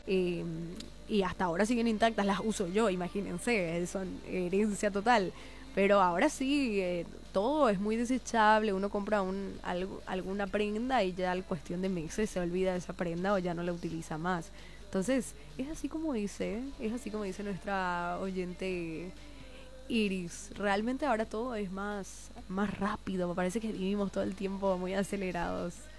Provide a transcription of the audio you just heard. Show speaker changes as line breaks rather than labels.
eh, y hasta ahora siguen intactas, las uso yo, imagínense, son herencia total. Pero ahora sí, todo es muy desechable, uno compra alguna prenda y ya al cuestión de meses se olvida de esa prenda o ya no la utiliza más. Entonces, es así como dice nuestra oyente Iris. Realmente ahora todo es más rápido, me parece que vivimos todo el tiempo muy acelerados.